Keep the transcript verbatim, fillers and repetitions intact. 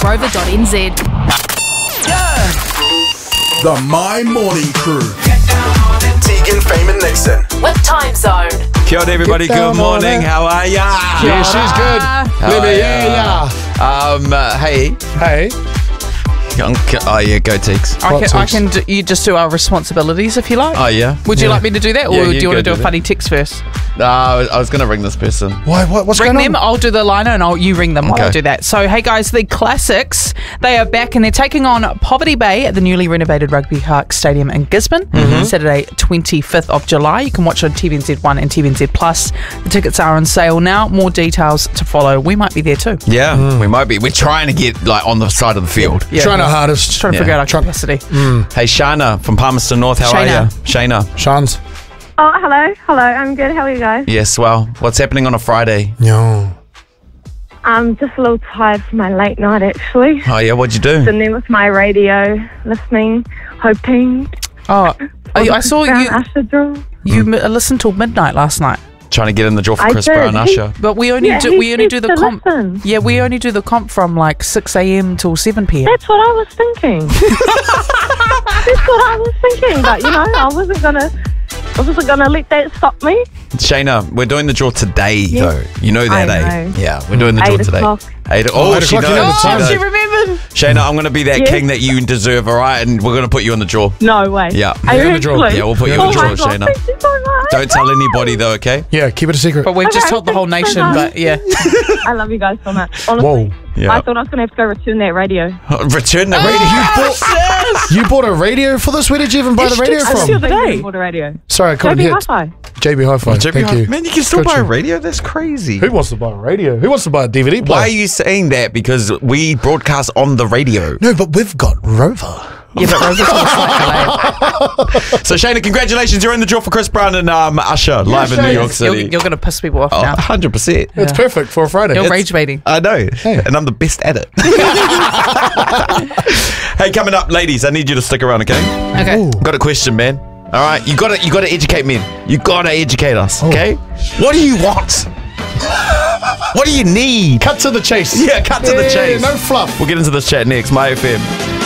rover dot n z. Yeah. The My Morning Crew. Tegan, Fame and Nixon. With Time Zone. Kia ora everybody, good morning, how are ya? Yeah, she's good. How Libby, are yeah, ya? Um, uh, hey. Hey. Oh yeah, go Teeks. I What can, I text? can do, you just do our responsibilities if you like. Oh yeah? Would you Yeah. like me to do that, or Yeah, do you you want to go do a do funny text first? No, I was, I was going to ring this person. Why? What, what's Ring going them, on? I'll do the liner and I'll, you ring them while I Okay. do that. So, hey guys, the Classics, they are back and they're taking on Poverty Bay at the newly renovated Rugby Park Stadium in Gisborne, Mm-hmm. Saturday twenty-fifth of July. You can watch on T V N Z one and T V N Z Plus. The tickets are on sale now. More details to follow. We might be there too. Yeah, we might be. We're trying to get like on the side of the field. Yeah. Trying our hardest. Just trying to Yeah. figure out our Try- capacity. Hey, Shana from Palmerston North, how are Shana. you? Shana. Shans. Oh, hello. Hello. I'm good. How are you guys? Yes, well, what's happening on a Friday? No. I'm just a little tired from my late night, actually. Oh yeah, what'd you do? Sitting there with my radio, listening, hoping. Oh, I, I saw Brown you. Usher draw. You mi- listened till midnight last night. Trying to get in the draw for I Chris did. Brown He- Usher. But we only Yeah, do he we only do said the to comp. listen. Yeah, we only do the comp from like six a.m. till seven p.m. That's what I was thinking. That's what I was thinking. But you know, I wasn't gonna. I wasn't gonna let that stop me. Shana, we're doing the draw today, Yeah. though. You know that, I eh? know. Yeah, we're doing the draw Eight today. o'clock. Eight, oh, Oh, eight she o'clock, you know knows. the She time. knows. She remembered. Shana, I'm going to be that Yes. king that you deserve, all right? And we're going to put you on the draw. No way. Yeah. Are you You're in the draw. actually? Yeah, we'll put you in oh the draw, my God, Shayna. Thank you so much. Don't tell anybody, though, okay? Yeah, keep it a secret. But we've just Okay, told the whole thanks so nation. much. But yeah, I love you guys so much. Honestly, Whoa. Yeah. I thought I was gonna have to go return that radio. Return the You radio. bought, you bought a radio for this? Where did you even buy the radio Just the from? other day. Bought a radio. Sorry, I couldn't J B hear. Hi-Fi. J B Hi-Fi. J B Thank Hi- you. Man, you can still Good buy a job. radio? That's crazy. Who wants to buy a radio? Who wants to buy a D V D player? Why are you saying that? Because we broadcast on the radio. No, but we've got Rover. yeah, but Rosa's not slightly late. So, Shana, congratulations. You're in the draw for Chris Brown and um, Usher live in New Shana. York You're, City. you're going to piss people off Oh, now. one hundred percent. It's perfect for a Friday. You're It's- rage baiting. I know. Hey. And I'm the best at it. Hey, coming up, ladies, I need you to stick around, okay? Okay. Ooh. Got a question, man. All right, you gotta, you gotta educate men. You gotta educate us, okay? What do you want? What do you need? Cut to the chase. Yeah, cut to the Yeah, chase. No fluff. We'll get into this chat next. My F M.